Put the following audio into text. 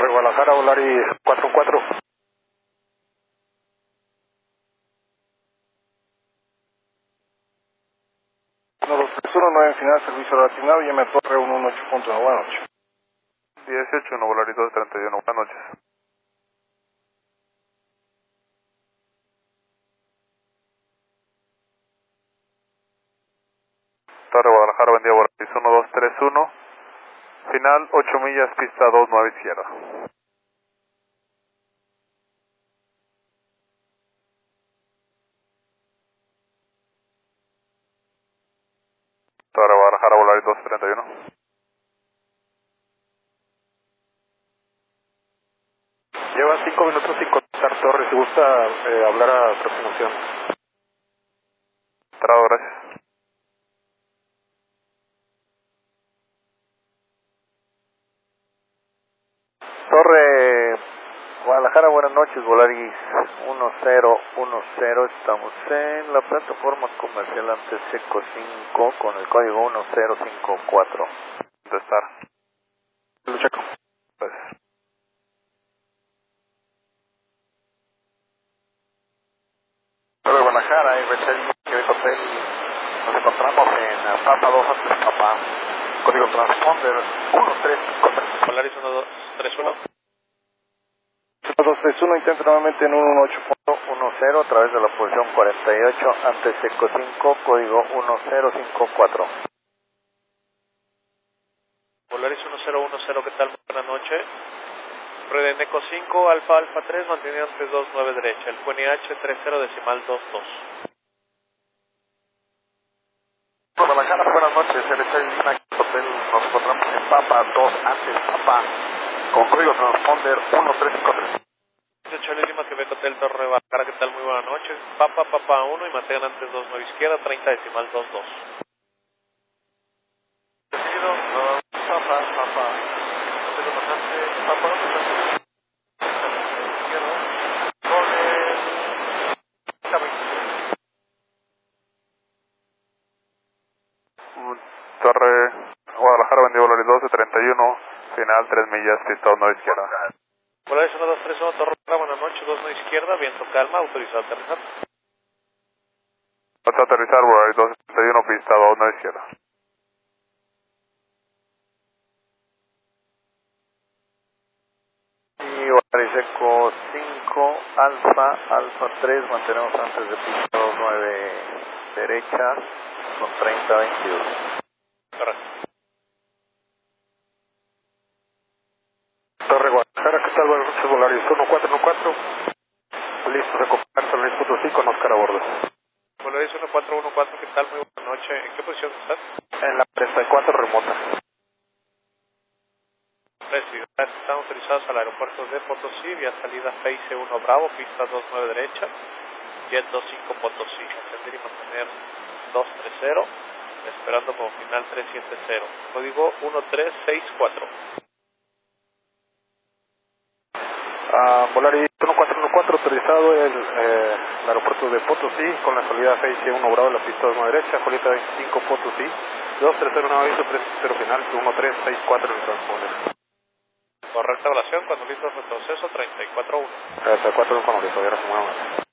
Torre Guadalajara, Volaris 44. 1231, 9 en final, servicio asignado, llame a Torre 118.1, buenas noches. 18, no Volaris 231, buenas noches. Torre Guadalajara, buen día, Volaris 1231, final 8 millas, pista 29 izquierda. Torre Guadalajara, Volaris 231. Lleva 5 minutos sin contestar Torre, si gusta hablar a aproximación. Entrado, gracias. Torre Guadalajara, buenas noches, Volaris 1010, estamos en la plataforma comercial Anteseco 5 con el código 1054. Contestar. Lo checo. Pues. Torre Guadalajara, Hotel, nos encontramos en Papa 2 antes Papa, código transponder 1353. Volaris 1231. 1231, intenta nuevamente en 118.10 a través de la posición 48, Anteseco 5, código 1054. Volaris 1010, ¿qué tal? Buenas noches. Red Eco 5, Alfa Alfa 3, mantenido 329 derecha. El QNH 30 decimal 22. Guadalajara, buenas noches, Lima Hotel, nos encontramos en Papa 2 antes Papa, con código transponder 1353. Charlie Lima, Quebec Hotel, Torre Guadalajara, ¿qué tal? Muy buenas noches. Papa 1 y mantengan antes 29 izquierda, 30 decimal 22. Seguido, Papa, código pasante, Papa 2 izquierda, Torre Guadalajara, buen día, Volaris 1231, final 3 millas, pista 29 izquierda. Volaris 1231, Torre Guadalajara, buenas noches, 29 izquierda, viento calma, autorizado a aterrizar. Vamos a aterrizar, Volaris 1231, pista 29 izquierda. Y Volaris Eco 5, Alfa 3, mantenemos antes de pista 29 derecha, con 3022. Correcto. Torre Guadalajara, ¿qué tal? Buenas noches, Volaris 1414. Listo de copiar San Luis Potosí con Oscar a bordo. Volaris 1414, ¿qué tal? Muy buena noche. ¿En qué posición estás? En la 34 remota. Están autorizados al aeropuerto de Potosí, vía salida Face 1 Bravo, pista 29 derecha, Jet 25 Potosí, ascender y mantener 230, esperando como final 370, código 1364. Volaris 1414, autorizado el aeropuerto de Potosí, con la salida Face 1 Bravo, la pista 29 derecha, Julieta 25 Potosí, 230 un aviso, 360 final, 1364 en el transponder. Correcta evaluación, cuando listo el proceso 341. 34 con Mauricio, ya